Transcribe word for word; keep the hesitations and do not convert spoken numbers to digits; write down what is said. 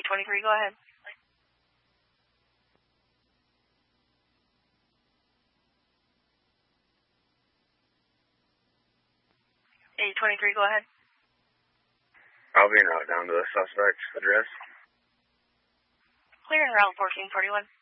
twenty-three, go ahead. eight twenty-three, go ahead. I'll be en route down to the suspect's address. Clear en route fourteen forty-one.